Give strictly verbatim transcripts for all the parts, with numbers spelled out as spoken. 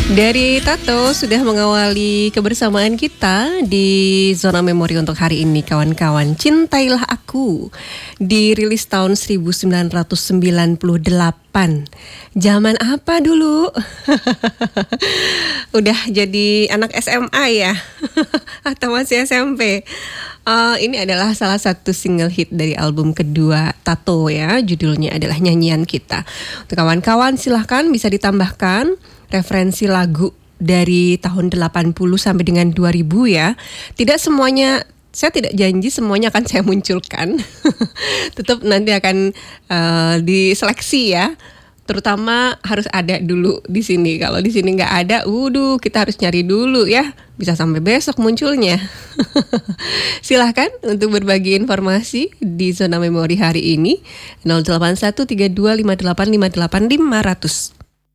Dari Tato sudah mengawali kebersamaan kita di Zona Memori untuk hari ini, kawan-kawan. Cintailah Aku dirilis tahun seribu sembilan ratus sembilan puluh delapan. Zaman apa dulu? Udah jadi anak S M A ya? Atau masih S M P? Uh, ini adalah salah satu single hit dari album kedua Tato ya. Judulnya adalah Nyanyian Kita. Untuk kawan-kawan silahkan bisa ditambahkan referensi lagu dari tahun delapan puluh sampai dengan dua ribu ya. Tidak semuanya, saya tidak janji semuanya akan saya munculkan. Tetap nanti akan uh, diseleksi ya. Terutama harus ada dulu di sini. Kalau di sini nggak ada, wuduh, kita harus nyari dulu ya. Bisa sampai besok munculnya. Silahkan untuk berbagi informasi di Zona Memori hari ini. nol delapan satu tiga dua lima delapan lima delapan lima nol nol.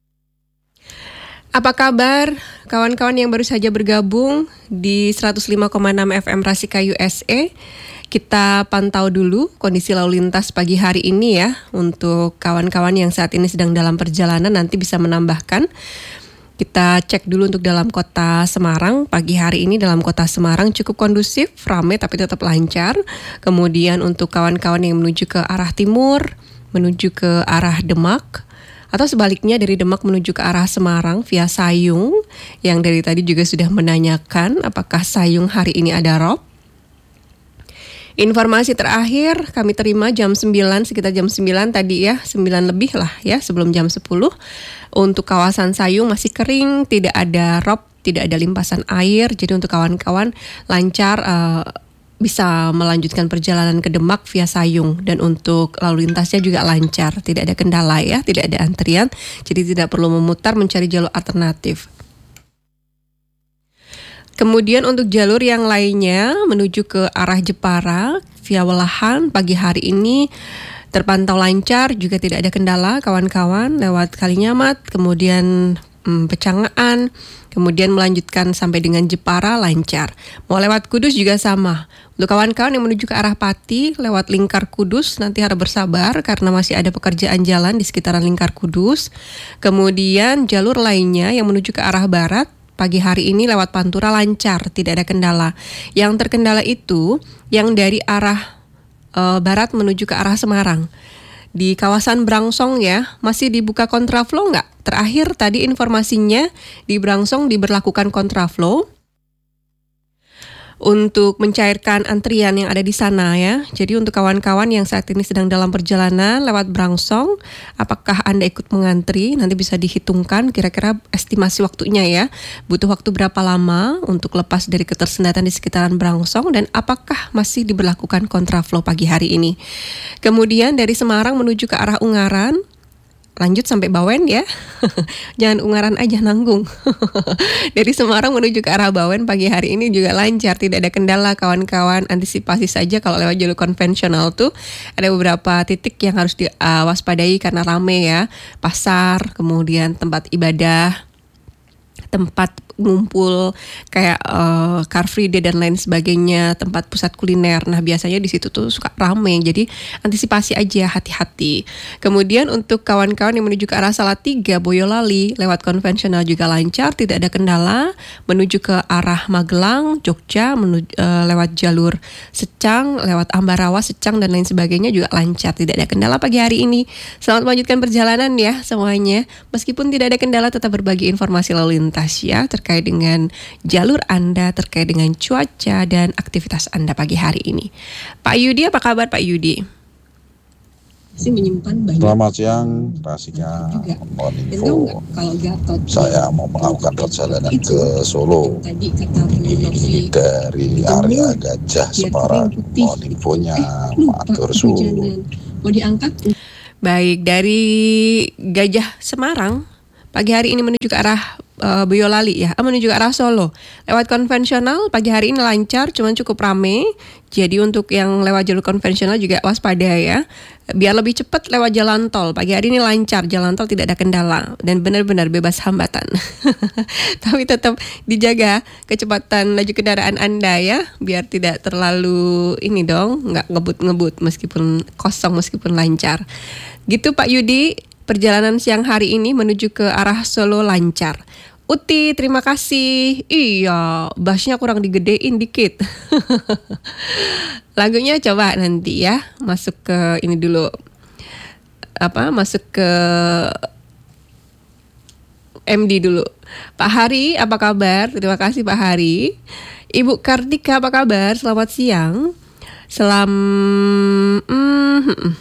Apa kabar kawan-kawan yang baru saja bergabung di seratus lima koma enam F M Rasika U S A? Kita pantau dulu kondisi lalu lintas pagi hari ini ya. Untuk kawan-kawan yang saat ini sedang dalam perjalanan nanti bisa menambahkan. Kita cek dulu untuk dalam kota Semarang. Pagi hari ini dalam kota Semarang cukup kondusif, ramai tapi tetap lancar. Kemudian untuk kawan-kawan yang menuju ke arah timur, menuju ke arah Demak, atau sebaliknya dari Demak menuju ke arah Semarang via Sayung, yang dari tadi juga sudah menanyakan apakah Sayung hari ini ada rob. Informasi terakhir kami terima jam sembilan, sekitar jam sembilan tadi ya, sembilan lebih lah ya, sebelum jam sepuluh. Untuk kawasan Sayung masih kering, tidak ada rob, tidak ada limpasan air. Jadi untuk kawan-kawan lancar uh, bisa melanjutkan perjalanan ke Demak via Sayung, dan untuk lalu lintasnya juga lancar, tidak ada kendala ya, tidak ada antrian, jadi tidak perlu memutar mencari jalur alternatif. Kemudian untuk jalur yang lainnya menuju ke arah Jepara via Welahan pagi hari ini terpantau lancar, juga tidak ada kendala kawan-kawan, lewat Kalinyamat, kemudian hmm, Pecangaan, kemudian melanjutkan sampai dengan Jepara lancar. Mau lewat Kudus juga sama. Untuk kawan-kawan yang menuju ke arah Pati lewat Lingkar Kudus nanti harus bersabar karena masih ada pekerjaan jalan di sekitaran Lingkar Kudus. Kemudian jalur lainnya yang menuju ke arah barat pagi hari ini lewat Pantura lancar, tidak ada kendala. Yang terkendala itu yang dari arah uh, barat menuju ke arah Semarang. Di kawasan Brangsong ya, masih dibuka kontraflow nggak? Terakhir tadi informasinya di Brangsong diberlakukan kontraflow untuk mencairkan antrian yang ada di sana ya. Jadi untuk kawan-kawan yang saat ini sedang dalam perjalanan lewat Brangsong, apakah Anda ikut mengantri? Nanti bisa dihitungkan kira-kira estimasi waktunya ya. Butuh waktu berapa lama untuk lepas dari ketersendatan di sekitaran Brangsong, dan apakah masih diberlakukan kontraflow pagi hari ini. Kemudian dari Semarang menuju ke arah Ungaran, lanjut sampai Bawen ya. Jangan Ungaran aja, nanggung. Dari Semarang menuju ke arah Bawen pagi hari ini juga lancar, tidak ada kendala kawan-kawan. Antisipasi saja kalau lewat jalur konvensional tuh ada beberapa titik yang harus diwaspadai karena rame ya. Pasar, kemudian tempat ibadah, tempat ngumpul kayak uh, Car Free Day dan lain sebagainya, tempat pusat kuliner. Nah biasanya di situ tuh suka rame, jadi antisipasi aja, hati-hati. Kemudian untuk kawan-kawan yang menuju ke arah Salatiga, Boyolali lewat konvensional juga lancar, tidak ada kendala. Menuju ke arah Magelang, Jogja menuju, uh, lewat jalur Secang, lewat Ambarawa, Secang dan lain sebagainya juga lancar, tidak ada kendala pagi hari ini. Selamat melanjutkan perjalanan ya semuanya. Meskipun tidak ada kendala, tetap berbagi informasi lalu lintas ya, terkait dengan jalur Anda, terkait dengan cuaca dan aktivitas Anda pagi hari ini. Pak Yudi, apa kabar Pak Yudi? Masih menyimpan banyak. Selamat siang, Rasika. Mohon info. Kalau Gatot, saya mau melakukan perjalanan ke Solo. Tadi kata ini dari area Gajah Semarang. Mohon infonya, matur suwun. Mau diangkat? Baik, dari Gajah Semarang pagi hari ini menuju ke arah uh, Boyolali ya, menuju ke arah Solo. Lewat konvensional pagi hari ini lancar, cuman cukup rame. Jadi untuk yang lewat jalur konvensional juga waspada ya. Biar lebih cepat lewat jalan tol. Pagi hari ini lancar, jalan tol tidak ada kendala dan benar-benar bebas hambatan. Tapi tetap dijaga kecepatan laju kendaraan Anda ya, biar tidak terlalu ini dong, nggak ngebut-ngebut meskipun kosong, meskipun lancar. Gitu Pak Yudi. Perjalanan siang hari ini menuju ke arah Solo lancar. Uti, terima kasih. Iya, bassnya kurang digedein dikit. Lagunya coba nanti ya, masuk ke ini dulu. Apa? Masuk ke M D dulu. Pak Hari, apa kabar? Terima kasih Pak Hari. Ibu Kartika, apa kabar? Selamat siang. Selam. Mm,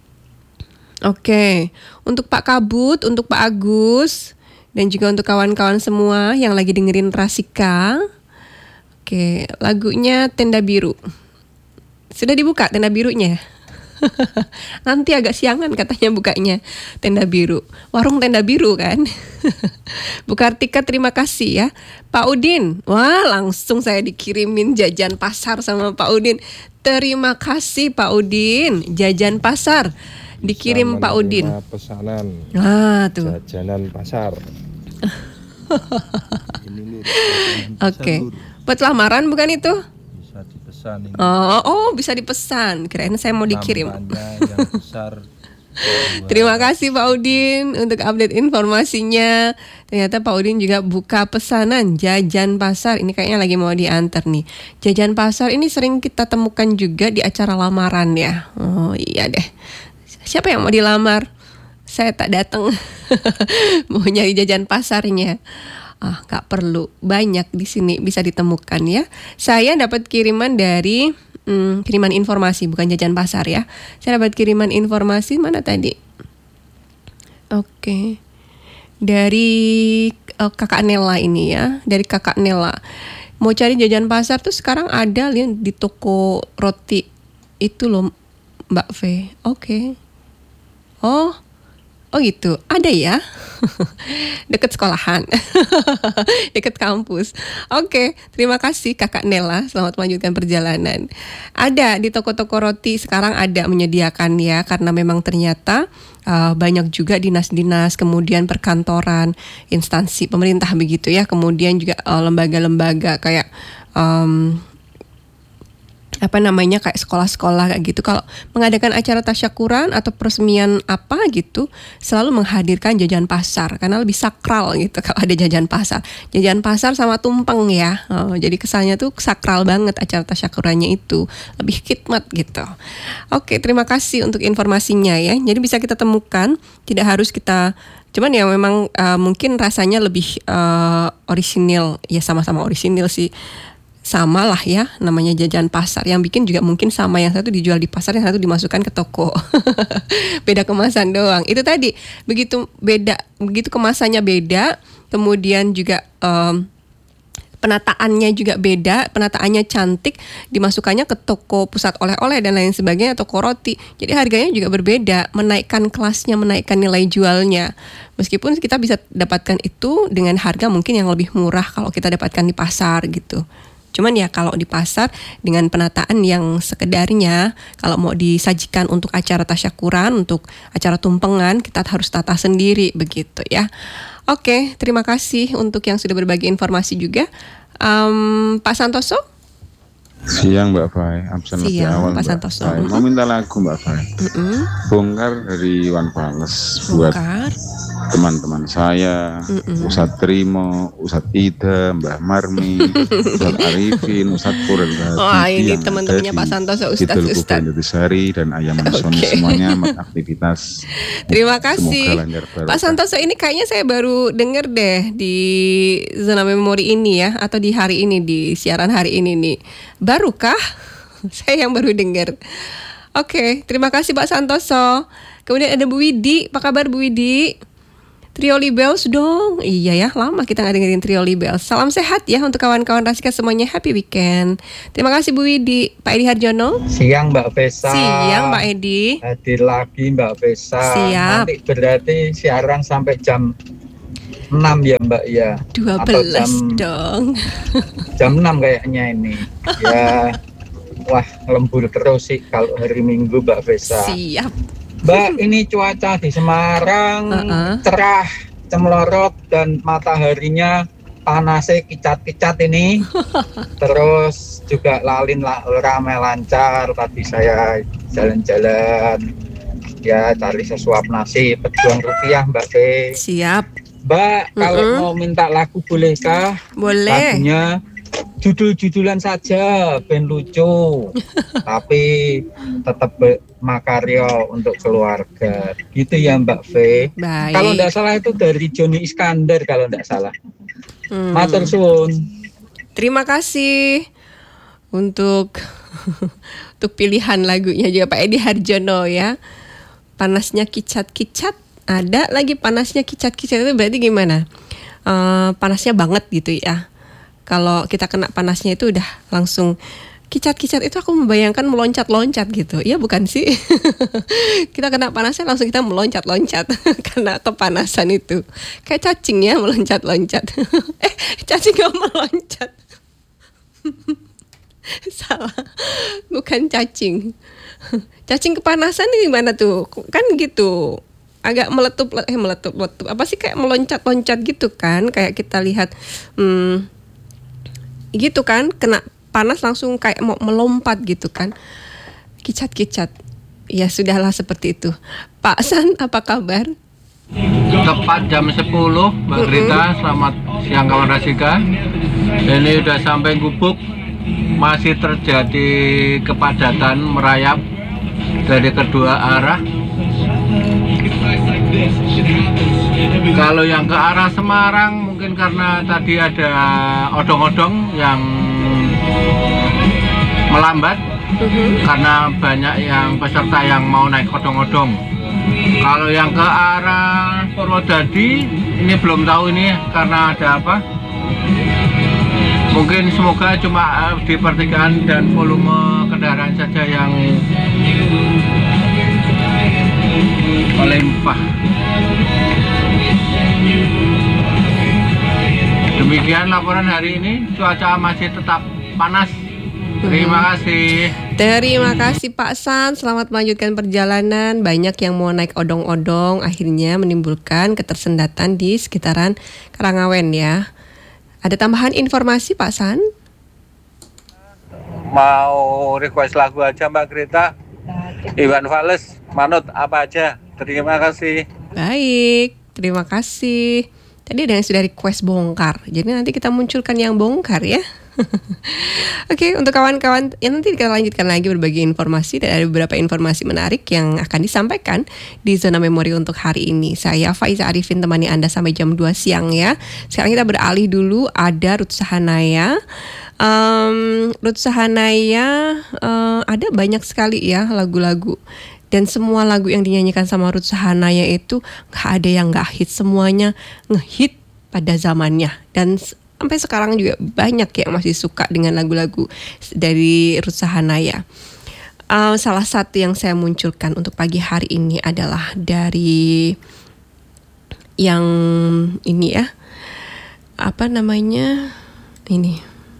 Oke, untuk Pak Kabut, untuk Pak Agus, dan juga untuk kawan-kawan semua yang lagi dengerin Rasika. Oke, lagunya Tenda Biru. Sudah dibuka tenda birunya? Nanti agak siangan katanya bukanya tenda biru. Warung tenda biru kan? Bu Kartika terima kasih ya. Pak Udin, wah langsung saya dikirimin jajan pasar sama Pak Udin. Terima kasih Pak Udin, jajan pasar. Dikirim Pak Udin. Pesanan. Ah, tuh. Jajanan pasar. Oke. Okay. Buat lamaran bukan itu? Bisa dipesan ini. Oh, oh bisa dipesan. Kirain saya mau dikirim. Yang besar. Terima kasih Pak Udin untuk update informasinya. Ternyata Pak Udin juga buka pesanan jajan pasar. Ini kayaknya lagi mau diantar nih. Jajan pasar ini sering kita temukan juga di acara lamaran ya. Oh iya deh. Siapa yang mau dilamar? Saya tak datang. Mau nyari jajan pasarnya. Ah, gak perlu. Banyak di sini bisa ditemukan ya. Saya dapat kiriman dari hmm, kiriman informasi, bukan jajan pasar ya. Saya dapat kiriman informasi mana tadi? Oke. Dari uh, Kakak Nela ini ya. Dari Kakak Nela. Mau cari jajan pasar tuh sekarang ada lihat di toko roti itu loh Mbak V. Oke. Oh, oh gitu. Ada ya? Deket sekolahan. Deket kampus. Oke, terima kasih Kakak Nela. Selamat melanjutkan perjalanan. Ada di toko-toko roti sekarang ada menyediakan ya. Karena memang ternyata uh, banyak juga dinas-dinas, kemudian perkantoran, instansi pemerintah begitu ya. Kemudian juga uh, lembaga-lembaga kayak... Um, apa namanya kayak sekolah-sekolah kayak gitu kalau mengadakan acara tasyakuran atau peresmian apa gitu selalu menghadirkan jajan pasar karena lebih sakral gitu kalau ada jajan pasar jajan pasar sama tumpeng ya oh, jadi kesannya tuh sakral banget acara tasyakurannya itu lebih khidmat gitu. Oke, terima kasih untuk informasinya ya. Jadi bisa kita temukan, tidak harus kita cuman ya memang uh, mungkin rasanya lebih uh, orisinil ya, sama-sama orisinil sih. Sama lah ya, namanya jajan pasar. Yang bikin juga mungkin sama, yang satu dijual di pasar, yang satu dimasukkan ke toko. Beda kemasan doang. Itu tadi, begitu beda, begitu kemasannya beda, kemudian juga um, penataannya juga beda, penataannya cantik, dimasukkannya ke toko pusat oleh-oleh dan lain sebagainya, toko roti. Jadi harganya juga berbeda, menaikkan kelasnya, menaikkan nilai jualnya. Meskipun kita bisa dapatkan itu dengan harga mungkin yang lebih murah kalau kita dapatkan di pasar gitu. Cuman ya kalau di pasar dengan penataan yang sekedarnya, kalau mau disajikan untuk acara tasyakuran, untuk acara tumpengan, kita harus tata sendiri begitu ya. Oke, terima kasih untuk yang sudah berbagi informasi juga. Um, Pak Santoso? Siang Mbak Fai, absen lebih awal Pak Mbak Santoso. Fai. Mau minta lagu Mbak Fai. Mm-mm. Bongkar dari Iwan Fals buat Bongkar. teman-teman saya, Mm-mm. Ustadz Trimo, Ustadz Ida, Mbah Marmi, Ustadz Arifin, Ustadz Pur dan oh, ini teman-temannya Pak Santoso, Ustadz Ustadz Sari dan Ayam Sony okay. Semuanya aktivitas. Terima kasih Pak Santoso. Ini kayaknya saya baru dengar deh di Zona Memori ini ya, atau di hari ini, di siaran hari ini nih. Barukah? Saya yang baru dengar. Oke, terima kasih Pak Santoso. Kemudian ada Bu Widi. Apa kabar Bu Widi? Trio Libels dong. Iya ya, lama kita gak dengerin Trio Libels. Salam sehat ya untuk kawan-kawan Rasika semuanya. Happy weekend. Terima kasih Bu Widi. Pak Edi Harjono. Siang Mbak Vesa. Siang Pak Edi. Hadir lagi Mbak Vesa. Siap. Nanti berarti siaran sampai jam enam ya Mbak ya. dua belas jam, dong. Jam enam kayaknya ini. Ya. Wah, lembur terus sih kalau hari Minggu Mbak Vesa. Siap. Mbak, ini cuaca di Semarang uh-uh. cerah, cemlorot dan mataharinya panasnya kicat-kicat ini. Terus juga lalin lah, ramai lancar. Tadi saya jalan-jalan ya cari sesuap nasi, pejuang rupiah Mbak V. Siap. Mbak, kalau Mm-mm. mau minta lagu bolehkah? Boleh. Lagunya judul-judulan saja, ben lucu. Tapi tetap makarya untuk keluarga. Gitu ya Mbak V. Baik. Kalau enggak salah itu dari Joni Iskandar kalau enggak salah. Hmm. Matur suwun. Terima kasih untuk untuk pilihan lagunya juga Pak Edi Harjono ya. Panasnya kicat-kicat, ada lagi panasnya kicat-kicat itu berarti gimana? Uh, panasnya banget gitu ya. Kalau kita kena panasnya itu udah langsung kicat-kicat, itu aku membayangkan meloncat-loncat gitu. Iya bukan sih? Kita kena panasnya langsung kita meloncat-loncat karena kepanasan itu. Kayak cacing ya meloncat-loncat. eh cacing gak meloncat. Salah, bukan cacing. Cacing kepanasan ini gimana tuh? Kan gitu, agak meletup, eh meletup, meletup. Apa sih kayak meloncat-loncat gitu kan? Kayak kita lihat, hmm, gitu kan? Kena panas langsung kayak mau melompat gitu kan? Kicat-kicat. Ya sudahlah seperti itu. Pak San, apa kabar? Tepat jam sepuluh, Mbak Grita. Mm-hmm. Selamat siang kawan Rasika. Ini udah sampai Gubuk. Masih terjadi kepadatan merayap dari kedua arah. Kalau yang ke arah Semarang mungkin karena tadi ada odong-odong yang melambat, uh-huh. karena banyak yang peserta yang mau naik odong-odong. Kalau yang ke arah Purwodadi ini belum tahu ini karena ada apa. Mungkin semoga cuma di pertigaan dan volume kendaraan saja yang melimpah. Demikian laporan hari ini, cuaca masih tetap panas. Terima kasih. Terima kasih Pak San, selamat melanjutkan perjalanan. Banyak yang mau naik odong-odong akhirnya menimbulkan ketersendatan di sekitaran Karangawen ya. Ada tambahan informasi Pak San? Mau request lagu aja Mbak Grita. Iwan Fals, manut apa aja. Terima kasih. Baik, terima kasih. Tadi ada yang sudah request bongkar. Jadi nanti kita munculkan yang bongkar ya. Oke, untuk kawan-kawan ya nanti kita lanjutkan lagi berbagi informasi dan ada beberapa informasi menarik yang akan disampaikan di Zona Memori untuk hari ini. Saya Faiza Arifin temani Anda sampai jam dua siang ya. Sekarang kita beralih dulu, ada Ruth Sahanaya. Um, Ruth Sahanaya uh, ada banyak sekali ya lagu-lagu. Dan semua lagu yang dinyanyikan sama Ruth Sahanaya itu gak ada yang gak hit, semuanya ngehit pada zamannya. Dan sampai sekarang juga banyak yang masih suka dengan lagu-lagu dari Ruth Sahanaya. Uh, salah satu yang saya munculkan untuk pagi hari ini adalah dari yang ini ya, apa namanya ini,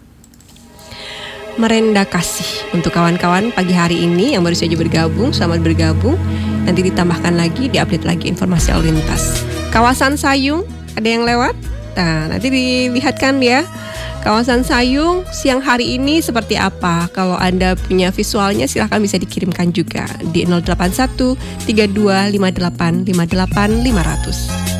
Merenda Kasih. Untuk kawan-kawan pagi hari ini yang baru saja bergabung, selamat bergabung. Nanti ditambahkan lagi, diupdate lagi informasi lalu lintas. Kawasan Sayung, ada yang lewat? Nah, nanti dilihatkan ya kawasan Sayung siang hari ini seperti apa. Kalau Anda punya visualnya silahkan bisa dikirimkan juga di nol delapan satu tiga dua lima delapan lima delapan lima nol nol.